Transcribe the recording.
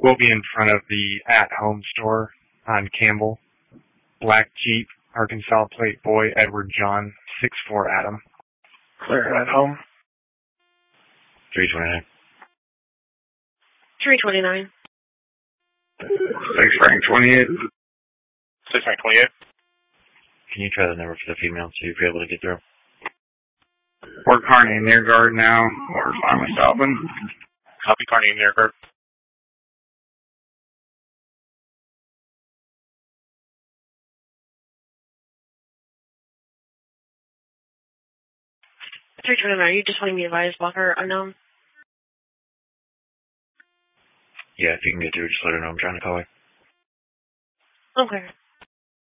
will be in front of the at-home store on Campbell. Black Jeep, Arkansas plate boy, Edward John, 6'4" Adam. Clear at home. 329. 329. 6 Frank 28. 6 Frank 28. Can you try the number for the female, see if you're able to get through? Fort Kearney, near guard now. Or Farmers Albin. Copy Kearney near guard. Are you just wanting me to advise blocker unknown? Yeah, if you can get through, just let her know I'm trying to call her. Okay.